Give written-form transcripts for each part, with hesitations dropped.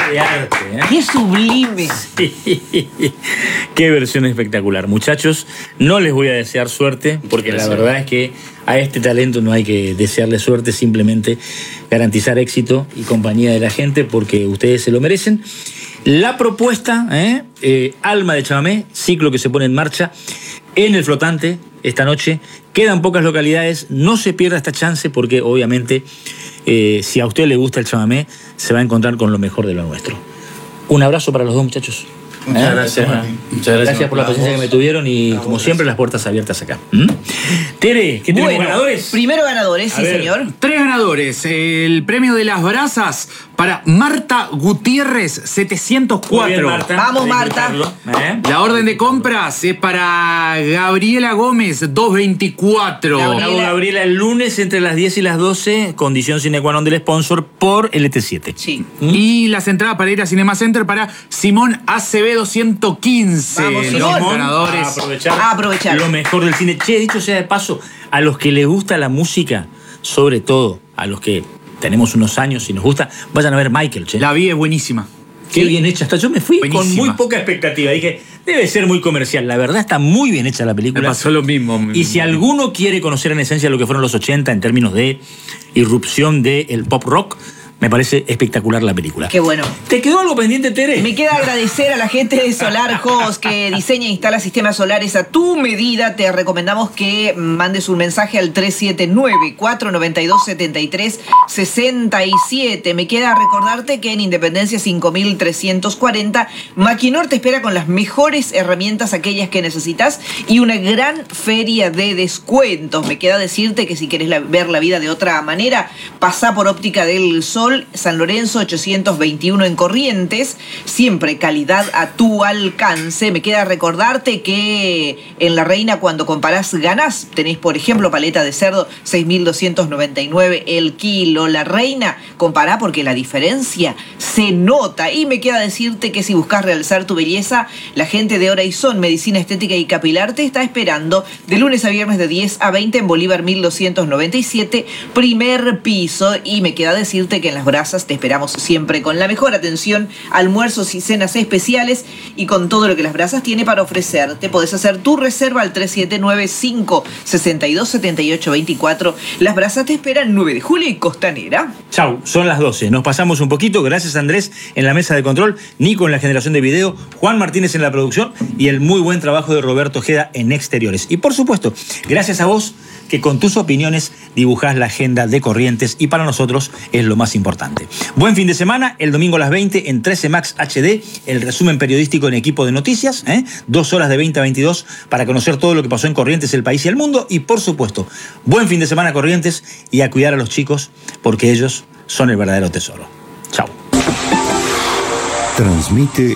de arte, ¿eh? ¡Qué sublime! Sí. Qué versión espectacular. Muchachos, no les voy a desear suerte, porque la verdad es que a este talento no hay que desearle suerte, simplemente garantizar éxito y compañía de la gente, porque ustedes se lo merecen. La propuesta, Alma de Chamamé, ciclo que se pone en marcha en el Flotante esta noche. Quedan pocas localidades, no se pierda esta chance, porque obviamente si a usted le gusta el chamamé, se va a encontrar con lo mejor de lo nuestro. Un abrazo para los dos, muchachos. Muchas gracias, Martín. Muchas Gracias por la presencia que me tuvieron y, como siempre, las puertas abiertas acá. Tere, ¿qué tenemos ganadores? Primero ganadores, sí, señor. 3 ganadores. El premio de las brasas para Marta Gutiérrez, 704. Muy bien, Marta. Vamos, Marta. La orden de compras es para Gabriela Gómez, 224. Gabriela, el lunes entre las 10 y las 12, condición sine qua non del sponsor por LT7. Sí. Y las entradas para ir a Cinema Center para Simón ACB 215. Vamos, Los Simón. ganadores. A aprovechar. Lo mejor del cine. Che, dicho sea de paso, a los que les gusta la música, sobre todo a los que tenemos unos años y nos gusta, vayan a ver Michael, che. La vi, es buenísima. Qué bien hecha. Hasta yo me fui Buenísima. con muy poca expectativa. Dije, debe ser muy comercial. La verdad está muy bien hecha la película. Me pasó lo mismo. Y si alguno quiere conocer en esencia lo que fueron los 80 en términos de irrupción del pop rock, me parece espectacular la película. Qué bueno. ¿Te quedó algo pendiente, Tere? Me queda agradecer a la gente de Solar Host que diseña e instala sistemas solares a tu medida. Te recomendamos que mandes un mensaje al 379-492-7367. Me queda recordarte que en Independencia 5340, Maquinor te espera con las mejores herramientas, aquellas que necesitas, y una gran feria de descuentos. Me queda decirte que si querés ver la vida de otra manera, pasá por Óptica del Sol, San Lorenzo 821 en Corrientes, siempre calidad a tu alcance. Me queda recordarte que en La Reina, cuando comparás, ganás. Tenés, por ejemplo, paleta de cerdo 6.299 el kilo. La Reina, compará porque la diferencia se nota. Y me queda decirte que si buscas realzar tu belleza, la gente de Horizon Medicina Estética y Capilar te está esperando de lunes a viernes de 10 a 20 en Bolívar 1297, primer piso. Y me queda decirte que en Las Brasas te esperamos siempre con la mejor atención, almuerzos y cenas especiales, y con todo lo que Las Brasas tiene para ofrecerte. Podés hacer tu reserva al 379-562-7824. Las Brasas te esperan 9 de julio y Costanera. Chau, son las 12. Nos pasamos un poquito. Gracias, Andrés, en la mesa de control, Nico en la generación de video, Juan Martínez en la producción y el muy buen trabajo de Roberto Ojeda en exteriores. Y por supuesto, gracias a vos, que con tus opiniones dibujás la agenda de Corrientes, y para nosotros es lo más importante. Buen fin de semana. El domingo a las 20 en 13 Max HD, el resumen periodístico en equipo de noticias, 2 horas de 20 a 22 para conocer todo lo que pasó en Corrientes, el país y el mundo. Y por supuesto, buen fin de semana, Corrientes, y a cuidar a los chicos, porque ellos son el verdadero tesoro. Chau. Transmite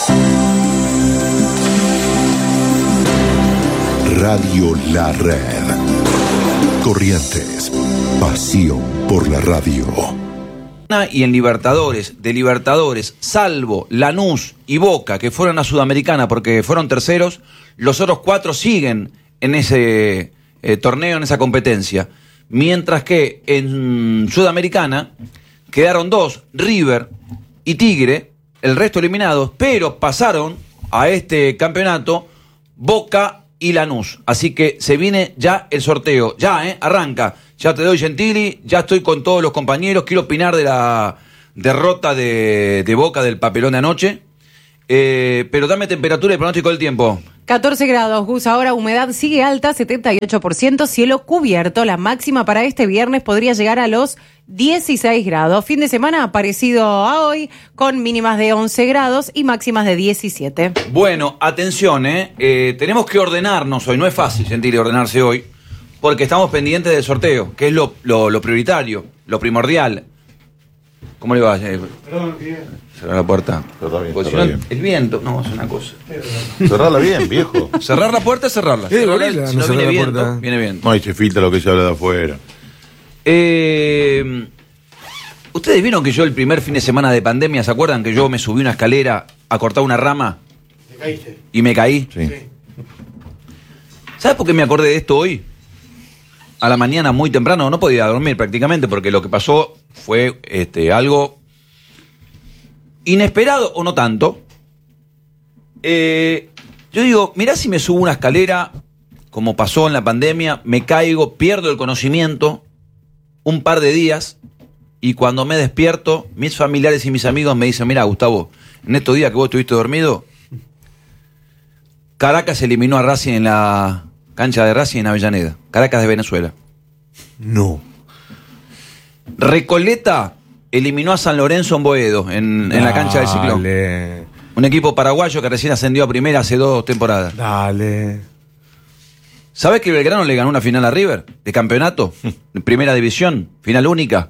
Radio La Red. Corrientes, pasión por la radio. Y en Libertadores, de Libertadores, salvo Lanús y Boca, que fueron a Sudamericana porque fueron terceros, los otros 4 siguen en ese torneo, en esa competencia. Mientras que en Sudamericana quedaron 2, River y Tigre, el resto eliminados, pero pasaron a este campeonato Boca y Lanús. Así que se viene ya el sorteo. Ya, arranca. Ya te doy, Gentili. Ya estoy con todos los compañeros. Quiero opinar de la derrota de Boca, del papelón de anoche. Pero dame temperatura y pronóstico del tiempo. 14 grados, Gus. Ahora humedad sigue alta, 78%, cielo cubierto. La máxima para este viernes podría llegar a los 16 grados. Fin de semana parecido a hoy, con mínimas de 11 grados y máximas de 17. Bueno, atención, tenemos que ordenarnos hoy. No es fácil, Gentili, ordenarse hoy, porque estamos pendientes del sorteo, que es lo prioritario, lo primordial. ¿Cómo le va? Perdón, Cerrar la puerta. Porque si no, el viento, no, es una cosa. Cerrarla bien, viejo. Cerrar la puerta es cerrarla. Si no viene viento, viene viento. No, y se filtra lo que se habla de afuera. ¿Ustedes vieron que yo el primer fin de semana de pandemia, ¿se acuerdan que yo me subí una escalera a cortar una rama? ¿Te caíste? ¿Y me caí? Sí. ¿Sabes por qué me acordé de esto hoy? A la mañana muy temprano, no podía dormir prácticamente, porque lo que pasó fue algo inesperado o no tanto. Yo digo, mirá si me subo una escalera, como pasó en la pandemia, me caigo, pierdo el conocimiento un par de días y cuando me despierto, mis familiares y mis amigos me dicen, mira, Gustavo, en estos días que vos estuviste dormido, Caracas eliminó a Racing en la cancha de Racing en Avellaneda. Caracas de Venezuela. No. Recoleta eliminó a San Lorenzo en Boedo, en la cancha del Ciclón. Dale. Un equipo paraguayo que recién ascendió a primera hace 2 temporadas. Dale. ¿Sabés que Belgrano le ganó una final a River? De campeonato, de primera división, final única.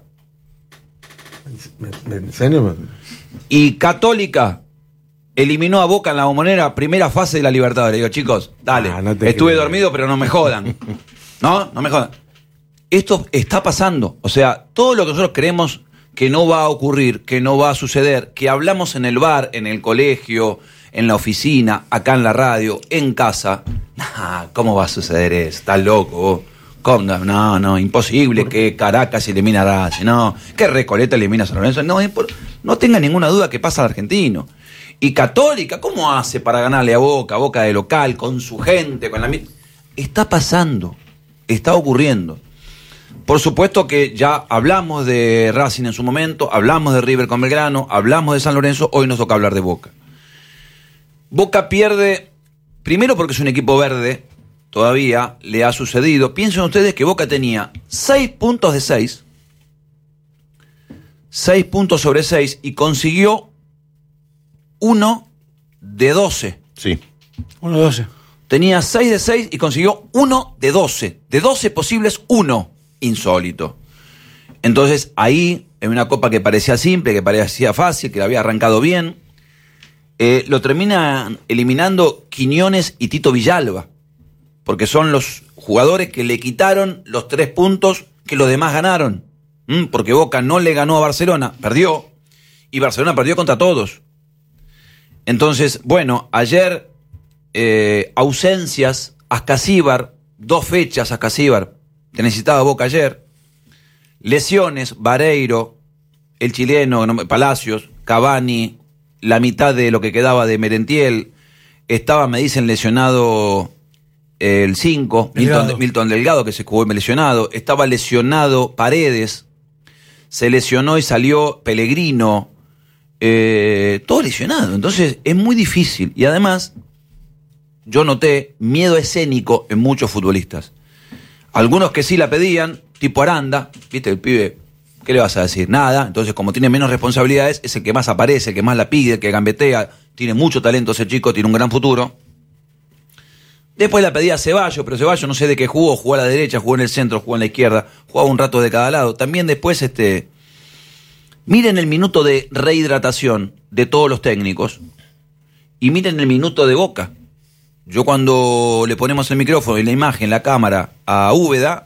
¿En serio? Y Católica eliminó a Boca en la Bombonera, primera fase de la Libertadores. Digo, chicos, dale, No te estuve creo. dormido, pero no me jodan. No me jodan. Esto está pasando. O sea, todo lo que nosotros creemos que no va a ocurrir, que no va a suceder, que hablamos en el bar, en el colegio, en la oficina, acá en la radio, en casa. ¿Cómo va a suceder eso? Estás loco vos. ¿Cómo? No, imposible que Caracas elimine a Racing, no, que Recoleta elimina a San Lorenzo. No tenga ninguna duda que pasa al argentino. Y Católica, ¿cómo hace para ganarle a Boca de local, con su gente, con la... Está pasando, está ocurriendo. Por supuesto que ya hablamos de Racing en su momento, hablamos de River con Belgrano, hablamos de San Lorenzo, hoy nos toca hablar de Boca. Boca pierde, primero porque es un equipo verde, todavía le ha sucedido. Piensen ustedes que Boca tenía 6 puntos de 6, 6 puntos sobre 6 y consiguió 1 de 12. Sí. 1 de 12. Tenía 6 de 6 y consiguió 1 de 12. De 12 posibles, 1. Insólito. Entonces ahí, en una copa que parecía simple, que parecía fácil, que la había arrancado bien, lo termina eliminando Quiñones y Tito Villalba, porque son los jugadores que le quitaron los 3 puntos que los demás ganaron. Porque Boca no le ganó a Barcelona, perdió, y Barcelona perdió contra todos. Entonces, bueno, ayer ausencias, Ascasíbar, 2 fechas Ascasíbar, que necesitaba Boca ayer, lesiones, Vareiro, el chileno, Palacios, Cavani, la mitad de lo que quedaba de Merentiel, estaba, me dicen, lesionado el 5, Milton Delgado, que se jugó lesionado, estaba lesionado Paredes, se lesionó y salió Pellegrino, todo lesionado. Entonces es muy difícil. Y además, yo noté miedo escénico en muchos futbolistas. Algunos que sí la pedían, tipo Aranda, viste, el pibe, ¿qué le vas a decir? Nada. Entonces, como tiene menos responsabilidades, es el que más aparece, el que más la pide, el que gambetea. Tiene mucho talento ese chico, tiene un gran futuro. Después la pedía Ceballos, pero Ceballos no sé de qué jugó a la derecha, jugó en el centro, jugó en la izquierda, jugaba un rato de cada lado. También después, miren el minuto de rehidratación de todos los técnicos y miren el minuto de Boca. Yo cuando le ponemos el micrófono y la imagen, la cámara a Úbeda,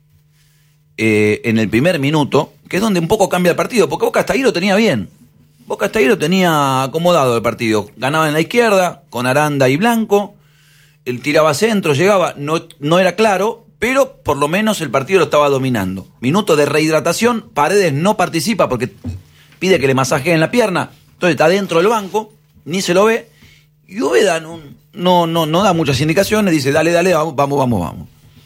en el primer minuto, que es donde un poco cambia el partido, porque Boca hasta ahí lo tenía bien. Boca hasta ahí lo tenía acomodado el partido. Ganaba en la izquierda, con Aranda y Blanco, él tiraba centro, llegaba, no era claro, pero por lo menos el partido lo estaba dominando. Minuto de rehidratación, Paredes no participa porque pide que le masajeen la pierna, entonces está dentro del banco, ni se lo ve, y Úbeda no da muchas indicaciones, dice dale, vamos.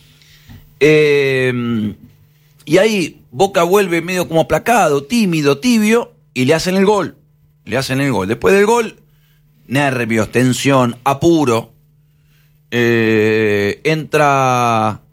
Y ahí Boca vuelve medio como aplacado, tímido, tibio, y le hacen el gol. Después del gol, nervios, tensión, apuro. Entra